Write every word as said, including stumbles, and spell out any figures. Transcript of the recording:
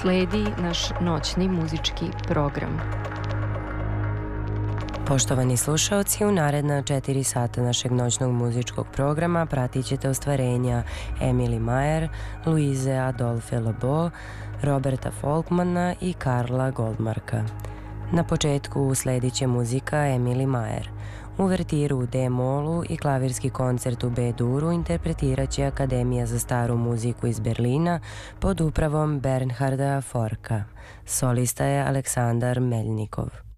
Sledi naš noćni muzički program. Poštovani slušaoci, u naredna četiri sata našeg noćnog muzičkog programa pratit ćete ostvarenja Emily Mayer, Louise Adolphe Lebo, Roberta Folkmana i Karla Goldmarka. Na početku usledit će muzika Emily Mayer. Uvertiru u D-molu i klavirski koncert u B-duru interpretirat će Akademija za staru muziku iz Berlina pod upravom Bernharda Forka. Solista je Aleksandar Meljnikov.